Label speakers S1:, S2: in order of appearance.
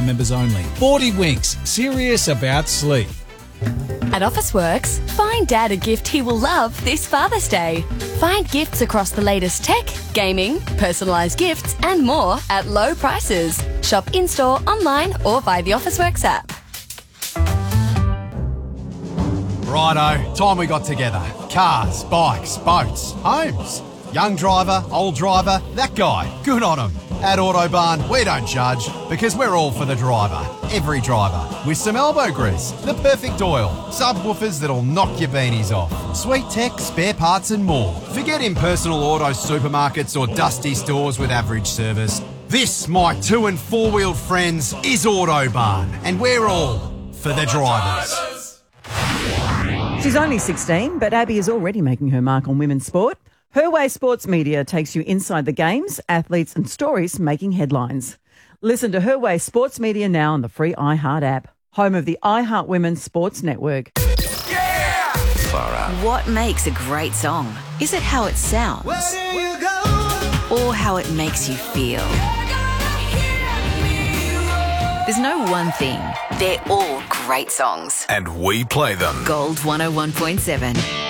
S1: members only. 40 Winks, serious about sleep.
S2: At Officeworks, find Dad a gift he will love this Father's Day. Find gifts across the latest tech, gaming, personalised gifts and more at low prices. Shop in-store, online or via the Officeworks app.
S3: Righto, time we got together. Cars, bikes, boats, homes. Young driver, old driver, that guy, good on him. At Autobarn, we don't judge because we're all for the driver. Every driver. With some elbow grease, the perfect oil, subwoofers that'll knock your beanies off, sweet tech, spare parts and more. Forget impersonal auto supermarkets or dusty stores with average service. This, my 2 and 4-wheeled friends, is Autobarn, and we're all for the drivers.
S4: She's only 16, but Abby is already making her mark on women's sport. Her Way Sports Media takes you inside the games, athletes and stories making headlines. Listen to Her Way Sports Media now on the free iHeart app, home of the iHeart Women's Sports Network.
S5: Yeah! Far out.
S6: What makes a great song? Is it how it sounds? Or how it makes you feel? There's no one thing. They're all great songs.
S5: And we play them.
S6: Gold 101.7.